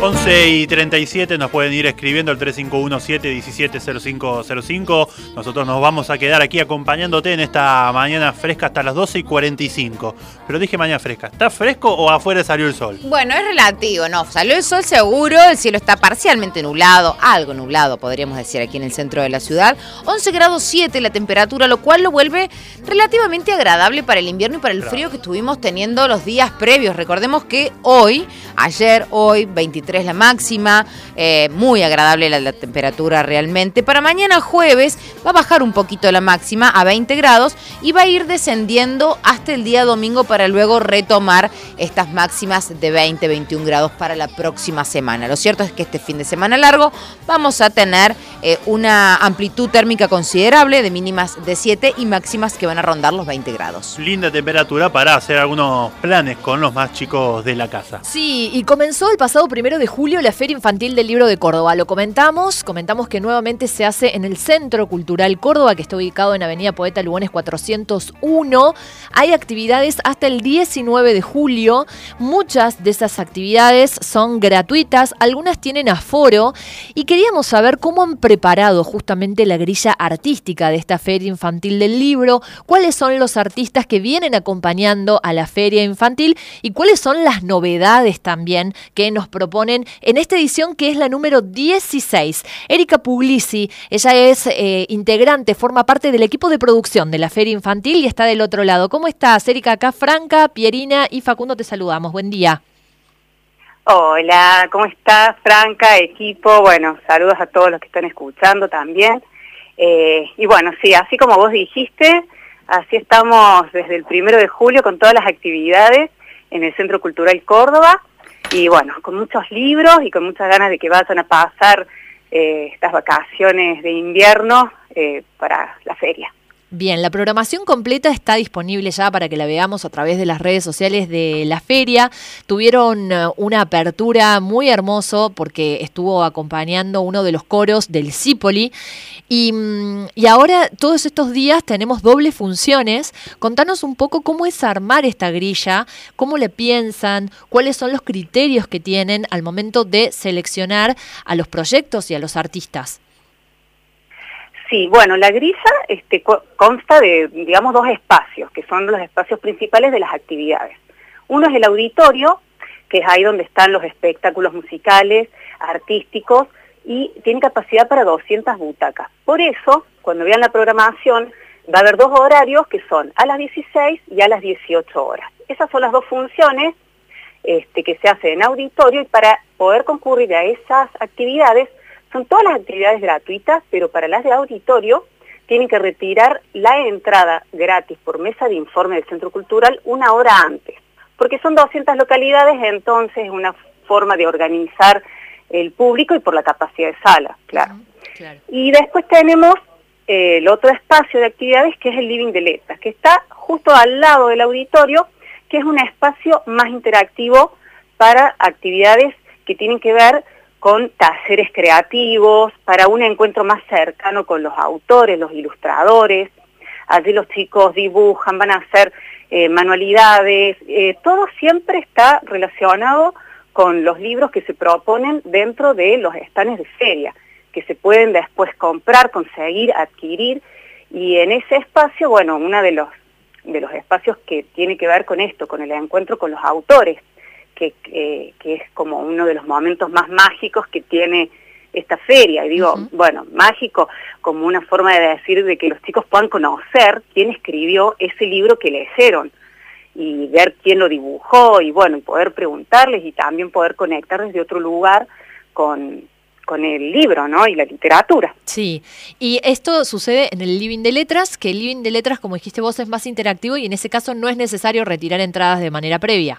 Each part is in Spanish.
11:37 nos pueden ir escribiendo al 3517-170505. Nosotros nos vamos a quedar aquí acompañándote en esta mañana fresca hasta las 12:45. Pero dije mañana fresca, ¿está fresco o afuera salió el sol? Bueno, es relativo, ¿no? Salió el sol seguro, el cielo está parcialmente nublado, algo nublado podríamos decir aquí en el centro de la ciudad. 11 grados 7 la temperatura, lo cual lo vuelve relativamente agradable para el invierno y para el frío que estuvimos teniendo los días previos. Recordemos que hoy, 23 la máxima, muy agradable la temperatura realmente. Para mañana jueves va a bajar un poquito la máxima a 20 grados y va a ir descendiendo hasta el día domingo para luego retomar estas máximas de 20-21 grados para la próxima semana. Lo cierto es que este fin de semana largo vamos a tener una amplitud térmica considerable de mínimas de 7 y máximas que van a rondar los 20 grados. Linda temperatura para hacer algunos planes con los más chicos de la casa. Sí, y comenzó el pasado 1 de julio la Feria Infantil del Libro de Córdoba. Lo comentamos que nuevamente se hace en el Centro Cultural Córdoba, que está ubicado en Avenida Poeta Lugones 401. Hay actividades hasta el 19 de julio. Muchas de esas actividades son gratuitas, algunas tienen aforo, y queríamos saber cómo han preparado justamente la grilla artística de esta Feria Infantil del Libro, cuáles son los artistas que vienen acompañando a la Feria Infantil y cuáles son las novedades también que nos proponen en esta edición, que es la número 16. Erika Puglisi, ella es integrante, forma parte del equipo de producción de la Feria Infantil y está del otro lado. ¿Cómo estás, Erika? Acá Franca, Pierina y Facundo te saludamos. Buen día. Hola, ¿cómo estás, Franca, equipo? Bueno, saludos a todos los que están escuchando también. Y bueno, sí, así como vos dijiste, así estamos desde el 1 de julio con todas las actividades en el Centro Cultural Córdoba. Y bueno, con muchos libros y con muchas ganas de que vayan a pasar estas vacaciones de invierno para la feria. Bien, la programación completa está disponible ya para que la veamos a través de las redes sociales de la feria. Tuvieron una apertura muy hermoso porque estuvo acompañando uno de los coros del Cipoli. Y ahora, todos estos días, tenemos dobles funciones. Contanos un poco cómo es armar esta grilla, cómo le piensan, cuáles son los criterios que tienen al momento de seleccionar a los proyectos y a los artistas. Sí, bueno, la grilla consta de, digamos, dos espacios, que son los espacios principales de las actividades. Uno es el auditorio, que es ahí donde están los espectáculos musicales, artísticos, y tiene capacidad para 200 butacas. Por eso, cuando vean la programación, va a haber dos horarios que son a las 16 y a las 18 horas. Esas son las dos funciones que se hacen en auditorio, y para poder concurrir a esas actividades, son todas las actividades gratuitas, pero para las de auditorio tienen que retirar la entrada gratis por mesa de informe del Centro Cultural una hora antes, porque son 200 localidades, entonces es una forma de organizar el público y por la capacidad de sala, claro. Claro. Y después tenemos el otro espacio de actividades, que es el Living de Letras, que está justo al lado del auditorio, que es un espacio más interactivo para actividades que tienen que ver con talleres creativos, para un encuentro más cercano con los autores, los ilustradores. Allí los chicos dibujan, van a hacer manualidades, todo siempre está relacionado con los libros que se proponen dentro de los stands de feria, que se pueden después comprar, conseguir, adquirir, y en ese espacio, bueno, uno de los espacios que tiene que ver con esto, con el encuentro con los autores, que es como uno de los momentos más mágicos que tiene esta feria. Y digo, bueno, mágico como una forma de decir de que los chicos puedan conocer quién escribió ese libro que leyeron y ver quién lo dibujó, y bueno, y poder preguntarles y también poder conectar desde otro lugar con el libro, ¿no? Y la literatura. Sí, y esto sucede en el Living de Letras, que el Living de Letras, como dijiste vos, es más interactivo y en ese caso no es necesario retirar entradas de manera previa.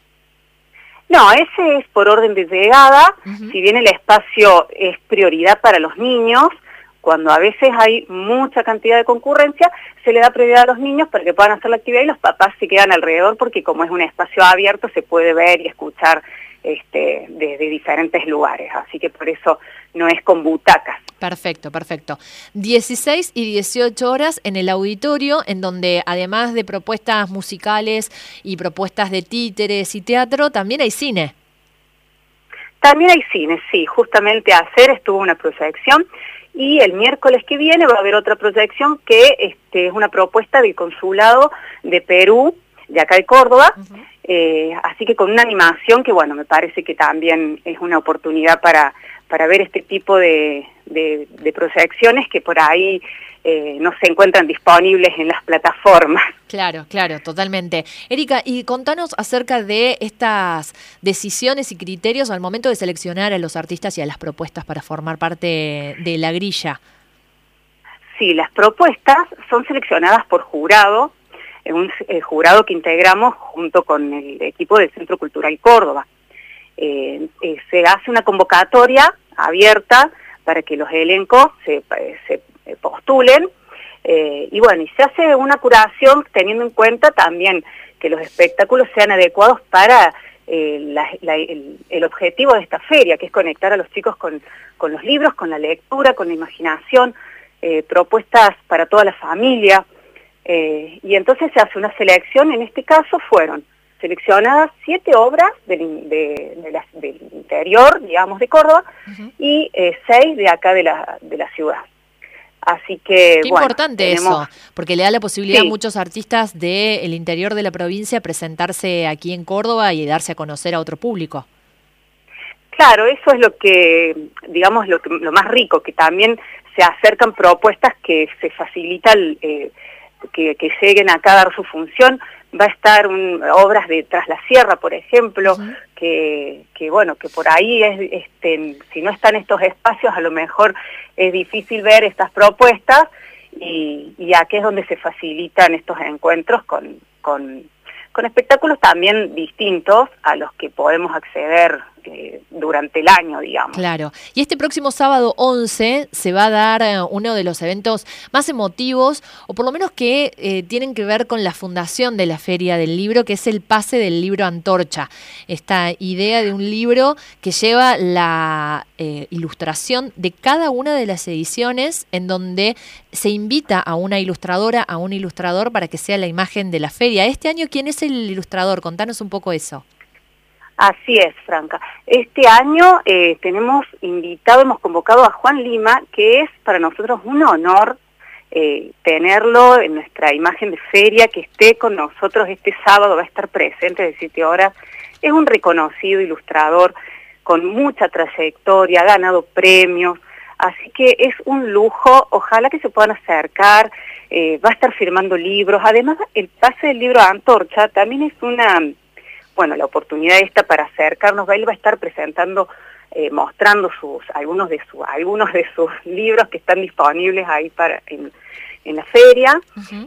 No, ese es por orden de llegada. Si bien el espacio es prioridad para los niños, cuando a veces hay mucha cantidad de concurrencia, se le da prioridad a los niños para que puedan hacer la actividad y los papás se quedan alrededor, porque como es un espacio abierto se puede ver y escuchar desde diferentes lugares, así que por eso no es con butacas. Perfecto, perfecto. 16 y 18 horas en el auditorio, en donde además de propuestas musicales y propuestas de títeres y teatro, también hay cine. También hay cines, sí, justamente ayer estuvo una proyección y el miércoles que viene va a haber otra proyección que es una propuesta del Consulado de Perú, de acá de Córdoba, así que con una animación que, bueno, me parece que también es una oportunidad para ver este tipo de proyecciones que por ahí no se encuentran disponibles en las plataformas. Claro, claro, totalmente. Erika, y contanos acerca de estas decisiones y criterios al momento de seleccionar a los artistas y a las propuestas para formar parte de la grilla. Sí, las propuestas son seleccionadas por jurado, un jurado que integramos junto con el equipo del Centro Cultural Córdoba. Se hace una convocatoria abierta para que los elencos se postulen, y bueno, y se hace una curación teniendo en cuenta también que los espectáculos sean adecuados para el objetivo de esta feria, que es conectar a los chicos con los libros, con la lectura, con la imaginación, propuestas para toda la familia, y entonces se hace una selección. En este caso fueron seleccionadas 7 obras del interior, digamos, de Córdoba, y 6 de acá de la ciudad. Así que, qué importante eso, porque le da la posibilidad a muchos artistas del interior de la provincia presentarse aquí en Córdoba y darse a conocer a otro público. Claro, eso es lo que, digamos, lo más rico, que también se acercan propuestas que se facilitan que lleguen acá a dar su función. Va a estar obras de Tras la Sierra, por ejemplo, que bueno, que por ahí si no están estos espacios, a lo mejor es difícil ver estas propuestas, y aquí es donde se facilitan estos encuentros con espectáculos también distintos a los que podemos acceder durante el año, digamos. Claro. Y este próximo sábado 11 se va a dar uno de los eventos más emotivos, o por lo menos que tienen que ver con la fundación de la Feria del Libro, que es el pase del libro Antorcha. Esta idea de un libro que lleva la ilustración de cada una de las ediciones, en donde se invita a una ilustradora, a un ilustrador, para que sea la imagen de la feria. Este año, ¿quién es el ilustrador? Contanos un poco eso. Así es, Franca. Este año hemos convocado a Juan Lima, que es para nosotros un honor tenerlo en nuestra imagen de feria, que esté con nosotros este sábado, va a estar presente de 7 horas. Es un reconocido ilustrador con mucha trayectoria, ha ganado premios, así que es un lujo. Ojalá que se puedan acercar, va a estar firmando libros. Además, el pase del libro Antorcha también es la oportunidad esta para acercarnos. Él va a estar presentando, mostrando algunos de sus libros que están disponibles ahí en la feria.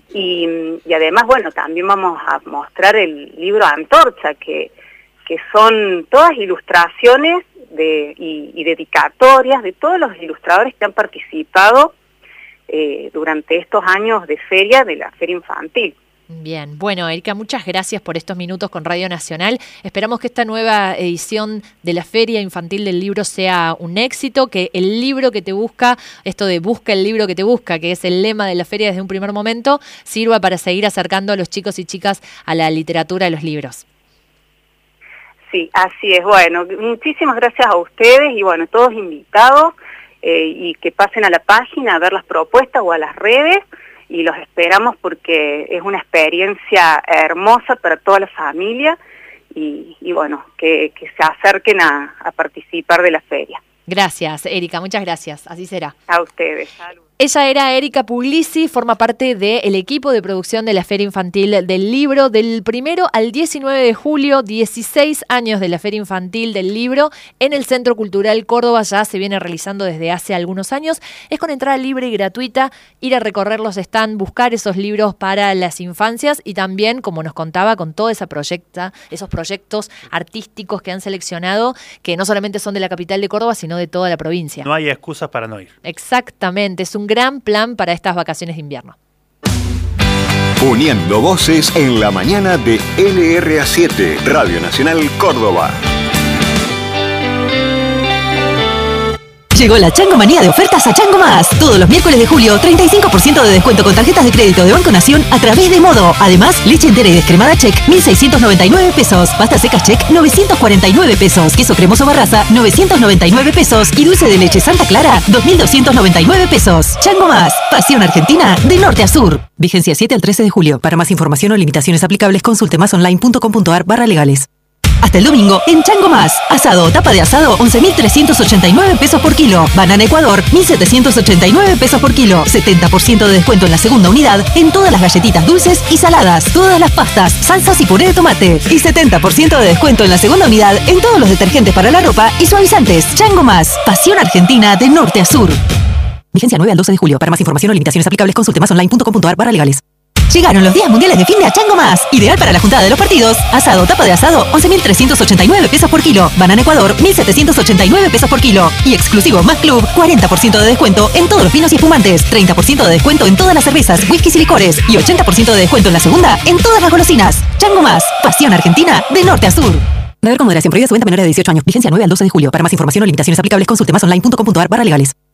Y además, bueno, también vamos a mostrar el libro Antorcha, que son todas ilustraciones y dedicatorias de todos los ilustradores que han participado durante estos años de feria, de la Feria Infantil. Bien, bueno, Erika, muchas gracias por estos minutos con Radio Nacional. Esperamos que esta nueva edición de la Feria Infantil del Libro sea un éxito, que el libro que te busca, esto de busca el libro que te busca, que es el lema de la feria desde un primer momento, sirva para seguir acercando a los chicos y chicas a la literatura de los libros. Sí, así es. Bueno, muchísimas gracias a ustedes y bueno, todos invitados, y que pasen a la página a ver las propuestas o a las redes, y los esperamos porque es una experiencia hermosa para toda la familia, y bueno, que se acerquen a participar de la feria. Gracias, Erika, muchas gracias. Así será. A ustedes. Salud. Ella era Erika Puglisi, forma parte del equipo de producción de la Feria Infantil del Libro. Del 1 al 19 de julio, 16 años de la Feria Infantil del Libro en el Centro Cultural Córdoba. Ya se viene realizando desde hace algunos años. Es con entrada libre y gratuita, ir a recorrer los stands, buscar esos libros para las infancias, y también, como nos contaba, con toda esos proyectos artísticos que han seleccionado, que no solamente son de la capital de Córdoba, sino de toda la provincia. No hay excusas para no ir. Exactamente, es un gran plan para estas vacaciones de invierno. Uniendo voces en la mañana de LRA7, Radio Nacional Córdoba. Llegó la Chango Manía de ofertas a Chango Más. Todos los miércoles de julio, 35% de descuento con tarjetas de crédito de Banco Nación a través de Modo. Además, leche entera y descremada Check, 1.699 pesos. Pasta seca Check, 949 pesos. Queso cremoso Barraza, 999 pesos. Y dulce de leche Santa Clara, 2.299 pesos. Chango Más. Pasión Argentina de norte a sur. Vigencia 7 al 13 de julio. Para más información o limitaciones aplicables, consulte másonline.com.ar/legales. Hasta el domingo, en Chango Más. Asado o tapa de asado, 11.389 pesos por kilo. Banana Ecuador, 1.789 pesos por kilo. 70% de descuento en la segunda unidad en todas las galletitas dulces y saladas, todas las pastas, salsas y puré de tomate. Y 70% de descuento en la segunda unidad en todos los detergentes para la ropa y suavizantes. Chango Más. Pasión Argentina de norte a sur. Vigencia 9 al 12 de julio. Para más información o limitaciones aplicables, consulte másonline.com.ar/legales. Llegaron los días mundiales de fin de a Chango Más. Ideal para la juntada de los partidos. Asado, tapa de asado, 11.389 pesos por kilo. Banana Ecuador, 1.789 pesos por kilo. Y exclusivo Más Club, 40% de descuento en todos los vinos y espumantes. 30% de descuento en todas las cervezas, whiskies y licores. Y 80% de descuento en la segunda en todas las golosinas. Chango Más. Pasión Argentina de norte a sur. Beber con moderación. Prohibida su venta a menores de 18 años. Vigencia 9 al 12 de julio. Para más información o limitaciones aplicables, consulte másonline.com.ar/legales.